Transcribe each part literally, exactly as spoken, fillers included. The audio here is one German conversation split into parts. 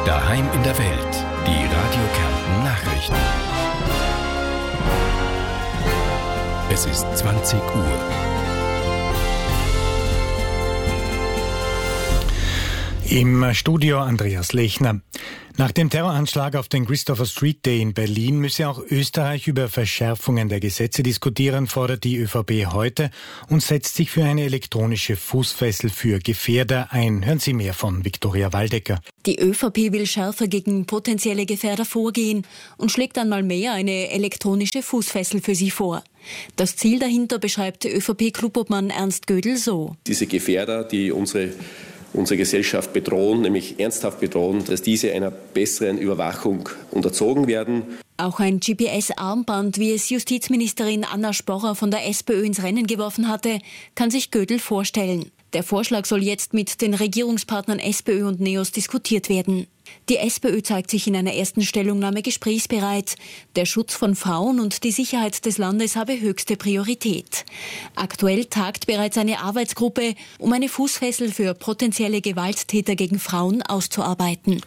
Daheim in der Welt. Die Radio Kärnten Nachrichten. Es ist zwanzig Uhr. Im Studio Andreas Lechner. Nach dem Terroranschlag auf den Christopher Street Day in Berlin müsse auch Österreich über Verschärfungen der Gesetze diskutieren, fordert die ÖVP heute und setzt sich für eine elektronische Fußfessel für Gefährder ein. Hören Sie mehr von Viktoria Waldecker. Die ÖVP will schärfer gegen potenzielle Gefährder vorgehen und schlägt einmal mehr eine elektronische Fußfessel für sie vor. Das Ziel dahinter beschreibt ÖVP-Clubobmann Ernst Gödel so. Diese Gefährder, die unsere unsere Gesellschaft bedrohen, nämlich ernsthaft bedrohen, dass diese einer besseren Überwachung unterzogen werden. Auch ein G P S-Armband, wie es Justizministerin Anna Sporrer von der SPÖ ins Rennen geworfen hatte, kann sich Gödel vorstellen. Der Vorschlag soll jetzt mit den Regierungspartnern SPÖ und NEOS diskutiert werden. Die SPÖ zeigt sich in einer ersten Stellungnahme gesprächsbereit. Der Schutz von Frauen und die Sicherheit des Landes habe höchste Priorität. Aktuell tagt bereits eine Arbeitsgruppe, um eine Fußfessel für potenzielle Gewalttäter gegen Frauen auszuarbeiten.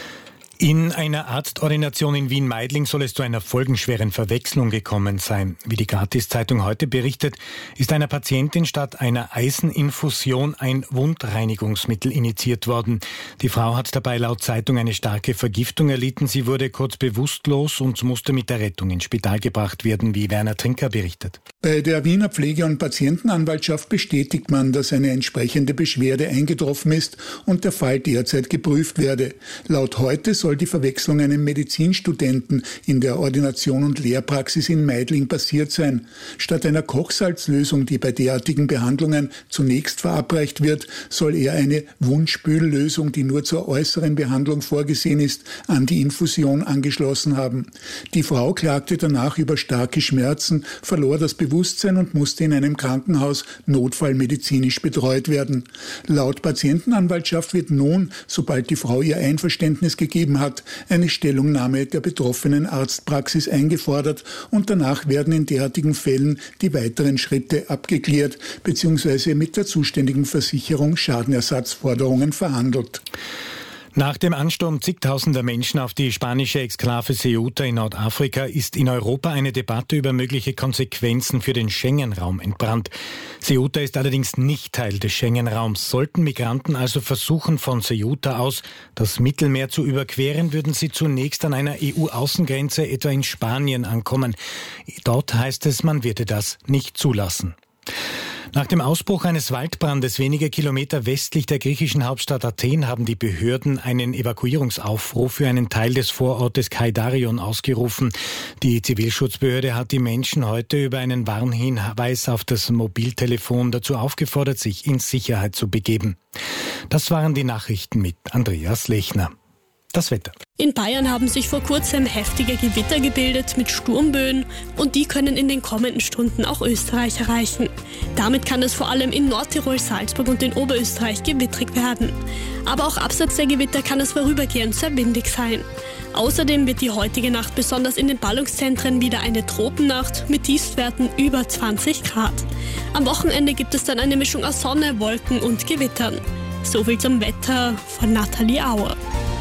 In einer Arztordination in Wien-Meidling soll es zu einer folgenschweren Verwechslung gekommen sein. Wie die Gratis-Zeitung heute berichtet, ist einer Patientin statt einer Eiseninfusion ein Wundreinigungsmittel injiziert worden. Die Frau hat dabei laut Zeitung eine starke Vergiftung erlitten. Sie wurde kurz bewusstlos und musste mit der Rettung ins Spital gebracht werden, wie Werner Trinker berichtet. Bei der Wiener Pflege- und Patientenanwaltschaft bestätigt man, dass eine entsprechende Beschwerde eingetroffen ist und der Fall derzeit geprüft werde. Laut heute soll die Verwechslung einem Medizinstudenten in der Ordination und Lehrpraxis in Meidling passiert sein. Statt einer Kochsalzlösung, die bei derartigen Behandlungen zunächst verabreicht wird, soll er eine Wundspüllösung, die nur zur äußeren Behandlung vorgesehen ist, an die Infusion angeschlossen haben. Die Frau klagte danach über starke Schmerzen, verlor das Bewusstsein und musste in einem Krankenhaus notfallmedizinisch betreut werden. Laut Patientenanwaltschaft wird nun, sobald die Frau ihr Einverständnis gegeben hat, eine Stellungnahme der betroffenen Arztpraxis eingefordert und danach werden in derartigen Fällen die weiteren Schritte abgeklärt bzw. mit der zuständigen Versicherung Schadenersatzforderungen verhandelt. Nach dem Ansturm zigtausender Menschen auf die spanische Exklave Ceuta in Nordafrika ist in Europa eine Debatte über mögliche Konsequenzen für den Schengen-Raum entbrannt. Ceuta ist allerdings nicht Teil des Schengen-Raums. Sollten Migranten also versuchen, von Ceuta aus das Mittelmeer zu überqueren, würden sie zunächst an einer E U-Außengrenze, etwa in Spanien, ankommen. Dort heißt es, man werde das nicht zulassen. Nach dem Ausbruch eines Waldbrandes wenige Kilometer westlich der griechischen Hauptstadt Athen haben die Behörden einen Evakuierungsaufruf für einen Teil des Vorortes Kaidarion ausgerufen. Die Zivilschutzbehörde hat die Menschen heute über einen Warnhinweis auf das Mobiltelefon dazu aufgefordert, sich in Sicherheit zu begeben. Das waren die Nachrichten mit Andreas Lechner. Das Wetter. In Bayern haben sich vor kurzem heftige Gewitter gebildet mit Sturmböen und die können in den kommenden Stunden auch Österreich erreichen. Damit kann es vor allem in Nordtirol, Salzburg und in Oberösterreich gewittrig werden. Aber auch abseits der Gewitter kann es vorübergehend sehr windig sein. Außerdem wird die heutige Nacht besonders in den Ballungszentren wieder eine Tropennacht mit Tiefstwerten über zwanzig Grad. Am Wochenende gibt es dann eine Mischung aus Sonne, Wolken und Gewittern. Soviel zum Wetter von Nathalie Auer.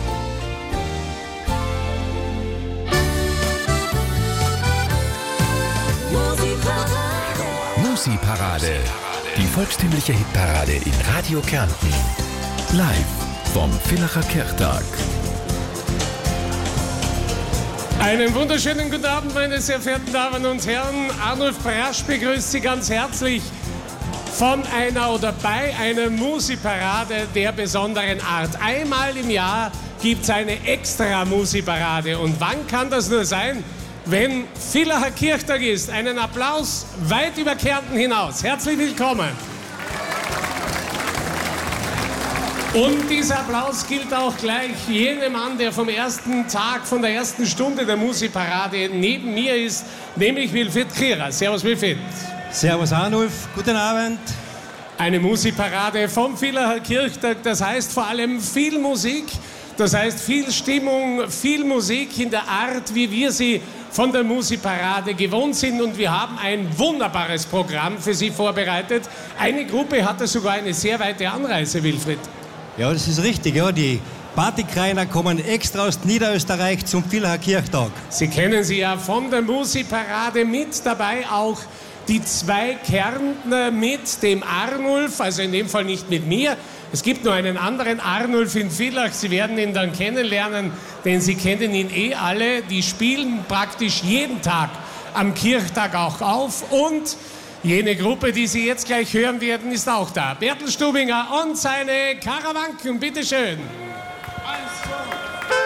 Musi-Parade. Die volkstümliche Hitparade in Radio Kärnten. Live vom Villacher Kirchtag. Einen wunderschönen guten Abend, meine sehr verehrten Damen und Herren. Arnulf Brasch begrüßt Sie ganz herzlich von einer oder bei einer Musi-Parade der besonderen Art. Einmal im Jahr gibt es eine extra Musi-Parade. Und wann kann das nur sein? Wenn Villacher Kirchtag ist. Einen Applaus weit über Kärnten hinaus. Herzlich willkommen. Und dieser Applaus gilt auch gleich jenem Mann, der vom ersten Tag, von der ersten Stunde der Musi-Parade neben mir ist, nämlich Wilfried Kierer. Servus Wilfried. Servus Arnulf, guten Abend. Eine Musi-Parade vom Villacher Kirchtag, das heißt vor allem viel Musik, das heißt viel Stimmung, viel Musik in der Art, wie wir sie von der Musi-Parade gewohnt sind, und wir haben ein wunderbares Programm für Sie vorbereitet. Eine Gruppe hatte sogar eine sehr weite Anreise, Wilfried. Ja, das ist richtig. Ja. Die Partykreiner kommen extra aus Niederösterreich zum Villacher Kirchtag. Sie kennen sie ja von der Musikparade, mit dabei auch die zwei Kärntner mit dem Arnulf, also in dem Fall nicht mit mir. Es gibt nur einen anderen Arnulf in Villach, Sie werden ihn dann kennenlernen, denn Sie kennen ihn eh alle. Die spielen praktisch jeden Tag am Kirchtag auch auf und jene Gruppe, die Sie jetzt gleich hören werden, ist auch da. Bertel Stubinger und seine Karawanken, bitteschön.